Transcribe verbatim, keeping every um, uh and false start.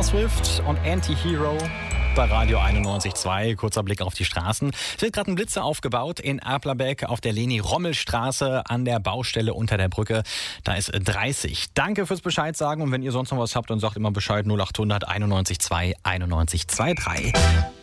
Swift und Anti-Hero bei Radio einundneunzig Komma zwei. Kurzer Blick auf die Straßen. Es wird gerade ein Blitzer aufgebaut in Erplerbeck auf der Leni-Rommel-Straße an der Baustelle unter der Brücke. Da ist dreißig. Danke fürs Bescheid sagen und wenn ihr sonst noch was habt, dann sagt immer Bescheid null acht hundert einundneunzig Komma zwei einundneunzig Komma drei.